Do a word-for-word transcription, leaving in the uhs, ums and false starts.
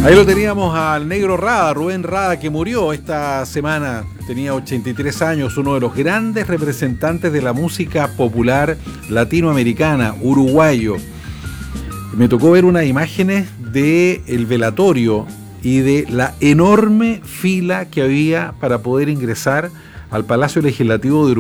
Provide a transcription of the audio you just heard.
Ahí lo teníamos al negro Rada, Rubén Rada, que murió esta semana, tenía ochenta y tres años, uno de los grandes representantes de la música popular latinoamericana, uruguayo. Me tocó ver unas imágenes del velatorio y de la enorme fila que había para poder ingresar al Palacio Legislativo de Uruguay.